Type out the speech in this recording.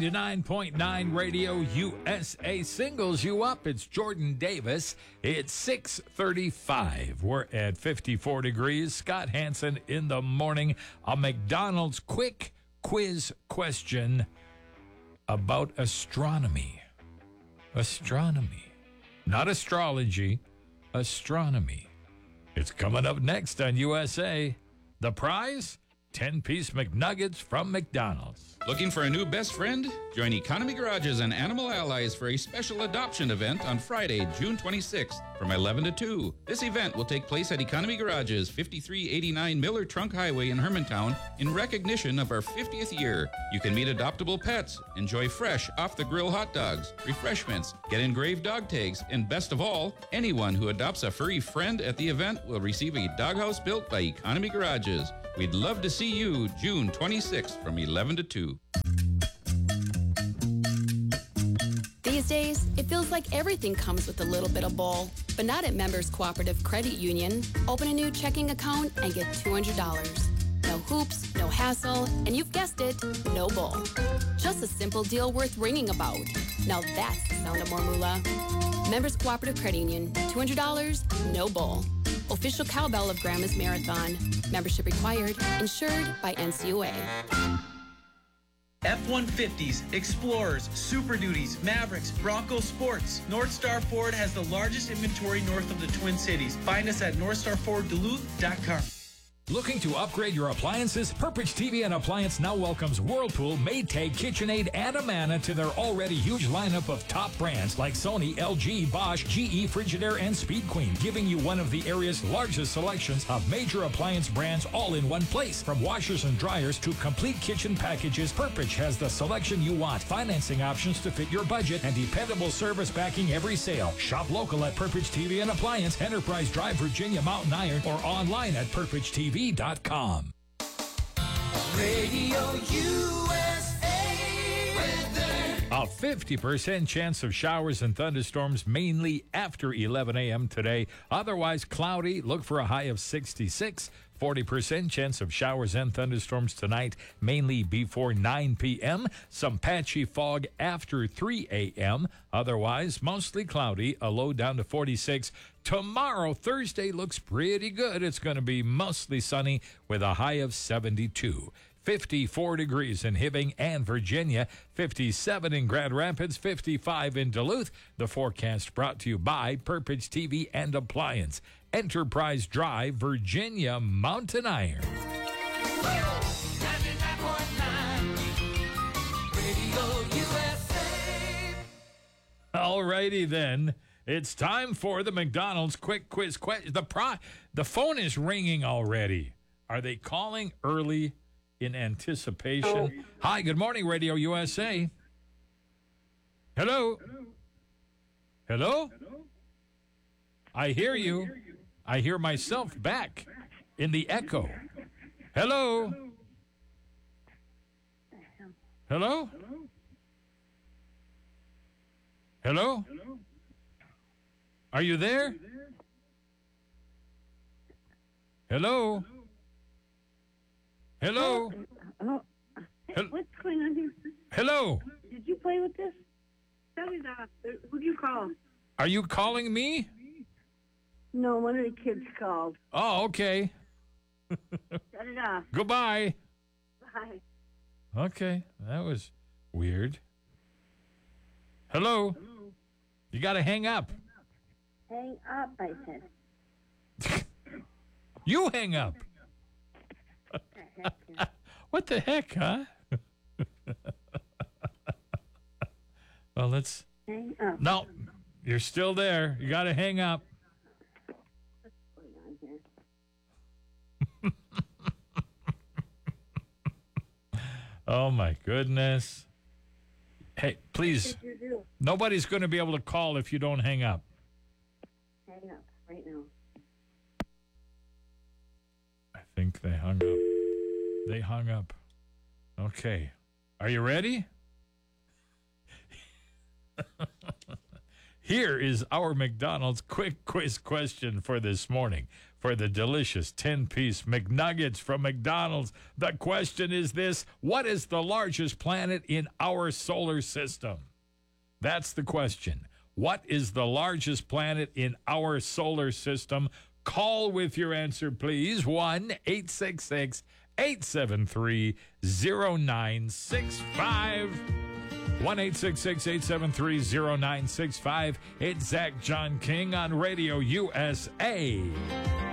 99.9 Radio USA singles you up. It's Jordan Davis. It's 6:35. We're at 54 degrees. Scott Hansen in the morning. A McDonald's quick quiz question about astronomy. Astronomy. Not astrology. Astronomy. It's coming up next on USA. The prize? 10-piece McNuggets from McDonald's. Looking for a new best friend? Join Economy Garages and Animal Allies for a special adoption event on Friday, June 26th from 11 to 2. This event will take place at Economy Garages, 5389 Miller Trunk Highway in Hermantown in recognition of our 50th year. You can meet adoptable pets, enjoy fresh, off-the-grill hot dogs, refreshments, get engraved dog tags, and best of all, anyone who adopts a furry friend at the event will receive a doghouse built by Economy Garages. We'd love to see you June 26th from 11 to 2. These days, it feels like everything comes with a little bit of bull. But not at Members Cooperative Credit Union. Open a new checking account and get $200. No hoops, no hassle, and you've guessed it, no bull. Just a simple deal worth ringing about. Now that's the sound of more moolah. Members Cooperative Credit Union. $200, no bull. Official cowbell of Grandma's Marathon. Membership required. Insured by NCUA. F-150s, Explorers, Super Duties, Mavericks, Bronco Sports. Northstar Ford has the largest inventory north of the Twin Cities. Find us at NorthstarFordDuluth.com. Looking to upgrade your appliances? Purpich TV and Appliance now welcomes Whirlpool, Maytag, KitchenAid, and Amana to their already huge lineup of top brands like Sony, LG, Bosch, GE, Frigidaire, and Speed Queen, giving you one of the area's largest selections of major appliance brands all in one place. From washers and dryers to complete kitchen packages, Purpich has the selection you want, financing options to fit your budget, and dependable service backing every sale. Shop local at Purpich TV and Appliance, Enterprise Drive, Virginia, Mountain Iron, or online at PurpichTV.com. Radio USA weather. A 50% chance of showers and thunderstorms mainly after 11 a.m. today. Otherwise cloudy. Look for a high of 66. 40% chance of showers and thunderstorms tonight, mainly before 9 p.m. Some patchy fog after 3 a.m. Otherwise, mostly cloudy, a low down to 46. Tomorrow, Thursday, looks pretty good. It's going to be mostly sunny with a high of 72. 54 degrees in Hibbing and Virginia, 57 in Grand Rapids, 55 in Duluth. The forecast brought to you by Purpich TV and Appliance. Enterprise Drive, Virginia, Mountain Iron. 99.9 Radio USA. All righty then. It's time for the McDonald's quick quiz. The phone is ringing already. Are they calling early in anticipation? Oh. Hi, good morning, Radio USA. Hello? Hello? I hear you. I hear myself back in the echo. Hello? Hello? Hello? Are you there? Hello? Hello? Oh, hey, what's going on here? Hello? Did you play with this? Shut it off. Who do you call? Are you calling me? No, one of the kids called. Oh, okay. Shut it off. Goodbye. Bye. Okay, that was weird. Hello? You got to hang up. Hang up, I said. You hang up. What the heck, huh? Well, let's... Hang up. No, you're still there. You got to hang up. What's going on here? Oh, my goodness. Hey, please, What did you do? nobody's going to be able to call if you don't hang up. Hang up right now. I think they hung up. They hung up. Okay. Are you ready? Here is our McDonald's quick quiz question for this morning. for the delicious 10-piece McNuggets from McDonald's. The question is this: what is the largest planet in our solar system? That's the question. What is the largest planet in our solar system? Call with your answer, please. 1-866-873-0965. 1-866-873-0965. It's Zach John King on Radio USA.